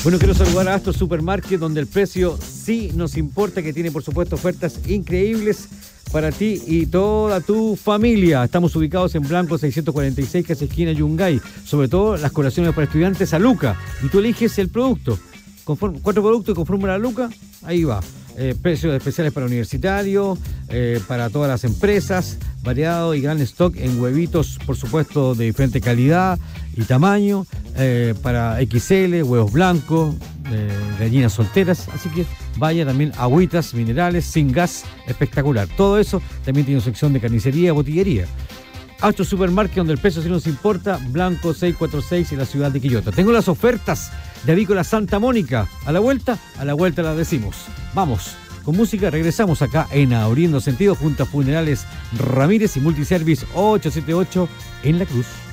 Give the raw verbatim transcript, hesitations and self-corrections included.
Bueno, quiero saludar a Astro Supermarket, donde el precio sí nos importa, que tiene por supuesto ofertas increíbles para ti y toda tu familia. Estamos ubicados en Blanco seiscientos cuarenta y seis, casi esquina Yungay. Sobre todo las colaciones para estudiantes a Luca. Y tú eliges el producto. Conforme, cuatro productos conforman a Luca, ahí va. Eh, precios especiales para universitarios, eh, para todas las empresas, variado y gran stock en huevitos, por supuesto, de diferente calidad y tamaño, eh, para equis ele, huevos blancos, eh, gallinas solteras, así que vaya también agüitas, minerales, sin gas, espectacular. Todo eso también tiene una sección de carnicería, botillería. Astro Supermarket, donde el precio sí nos importa, Blanco seiscientos cuarenta y seis en la ciudad de Quillota. Tengo las ofertas de Avícola Santa Mónica. A la vuelta, a la vuelta las decimos. Vamos, con música regresamos acá en Abriendo Sentido, junto a Funerales Ramírez y Multiservice ochocientos setenta y ocho en La Cruz.